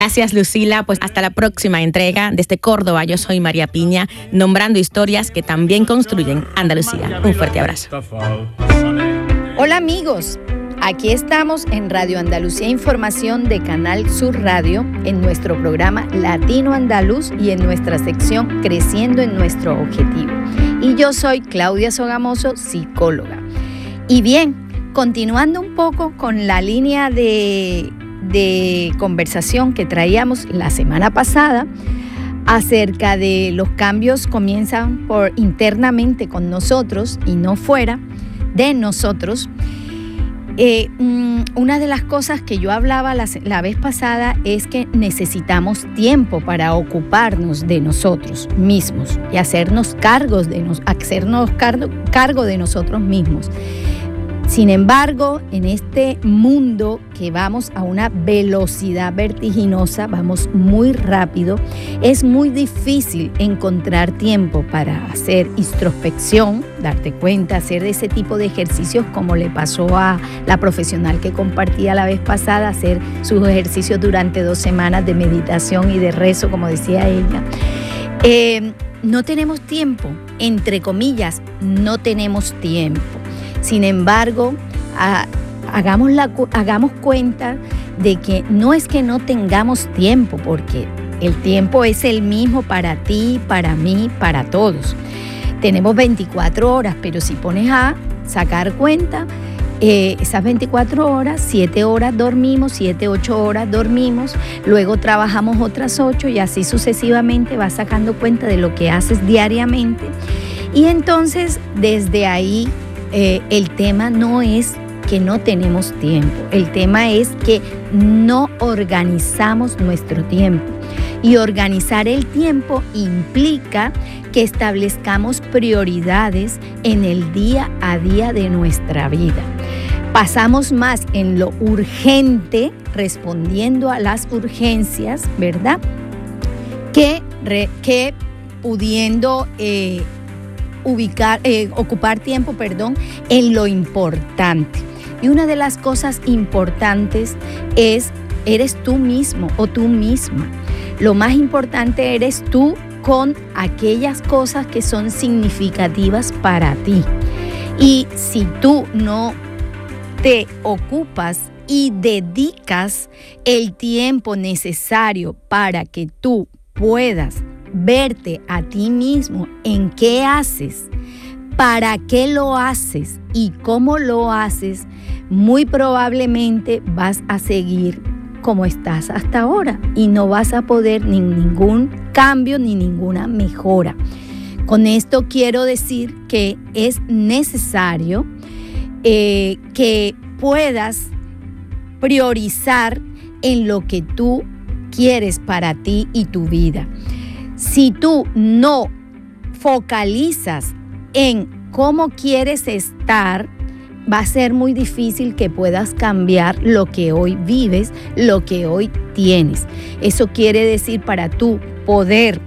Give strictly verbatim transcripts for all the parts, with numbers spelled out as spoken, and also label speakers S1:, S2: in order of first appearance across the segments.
S1: Gracias, Lucila. Pues hasta la próxima entrega. Desde Córdoba, yo soy María Piña, nombrando historias que también construyen Andalucía. Un fuerte abrazo.
S2: Hola amigos, aquí estamos en Radio Andalucía Información de Canal Sur Radio, en nuestro programa Latino Andaluz y en nuestra sección Creciendo en nuestro objetivo. Y yo soy Claudia Sogamoso, psicóloga. Y bien, continuando un poco con la línea de... de conversación que traíamos la semana pasada acerca de los cambios comienzan por internamente con nosotros y no fuera de nosotros. Eh, una de las cosas que yo hablaba la, la vez pasada es que necesitamos tiempo para ocuparnos de nosotros mismos y hacernos, cargos de nos, hacernos cargo, cargo de nosotros mismos. Sin embargo, en este mundo que vamos a una velocidad vertiginosa, vamos muy rápido, es muy difícil encontrar tiempo para hacer introspección, darte cuenta, hacer ese tipo de ejercicios como le pasó a la profesional que compartía la vez pasada, hacer sus ejercicios durante dos semanas de meditación y de rezo, como decía ella. Eh, no tenemos tiempo, entre comillas, no tenemos tiempo. Sin embargo, a, hagamos, la, hagamos cuenta de que no es que no tengamos tiempo, porque el tiempo es el mismo para ti, para mí, para todos. Tenemos veinticuatro horas, pero si pones a sacar cuenta, eh, esas veinticuatro horas, siete horas dormimos, siete, ocho horas dormimos, luego trabajamos otras ocho y así sucesivamente vas sacando cuenta de lo que haces diariamente. Y entonces, desde ahí, Eh, el tema no es que no tenemos tiempo, el tema es que no organizamos nuestro tiempo. Y organizar el tiempo implica que establezcamos prioridades en el día a día de nuestra vida. Pasamos más en lo urgente, respondiendo a las urgencias, ¿verdad? Que, re, que pudiendo... Eh, ubicar, eh, ocupar tiempo, perdón, en lo importante. Y una de las cosas importantes es, eres tú mismo o tú misma. Lo más importante eres tú con aquellas cosas que son significativas para ti. Y si tú no te ocupas y dedicas el tiempo necesario para que tú puedas verte a ti mismo en qué haces, para qué lo haces y cómo lo haces, muy probablemente vas a seguir como estás hasta ahora y no vas a poder ni ningún cambio ni ninguna mejora. Con esto quiero decir que es necesario eh, que puedas priorizar en lo que tú quieres para ti y tu vida. Si tú no focalizas en cómo quieres estar, va a ser muy difícil que puedas cambiar lo que hoy vives, lo que hoy tienes. Eso quiere decir, para tú poder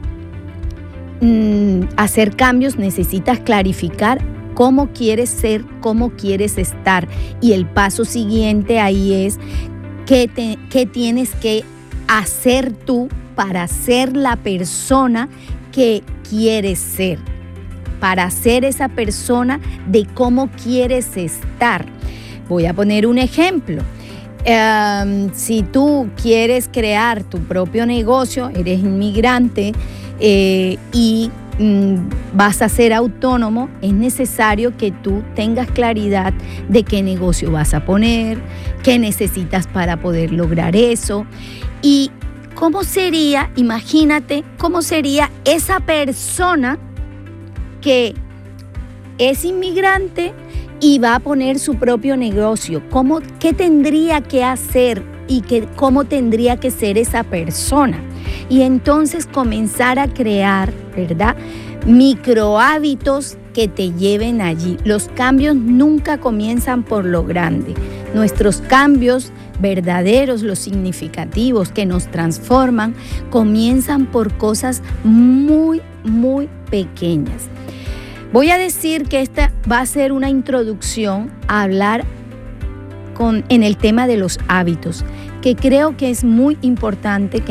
S2: mm, hacer cambios, necesitas clarificar cómo quieres ser, cómo quieres estar. Y el paso siguiente ahí es qué, te, qué tienes que hacer tú para ser la persona que quieres ser, para ser esa persona de cómo quieres estar. Voy a poner un ejemplo. Um, si tú quieres crear tu propio negocio, eres inmigrante eh, y mm, vas a ser autónomo, es necesario que tú tengas claridad de qué negocio vas a poner, qué necesitas para poder lograr eso. Y ¿cómo sería, imagínate, cómo sería esa persona que es inmigrante y va a poner su propio negocio? ¿Cómo, qué tendría que hacer y que, cómo tendría que ser esa persona? Y entonces comenzar a crear, ¿verdad?, micro hábitos que te lleven allí. Los cambios nunca comienzan por lo grande. Nuestros cambios verdaderos, los significativos que nos transforman, comienzan por cosas muy, muy pequeñas. Voy a decir que esta va a ser una introducción a hablar con, en el tema de los hábitos, que creo que es muy importante que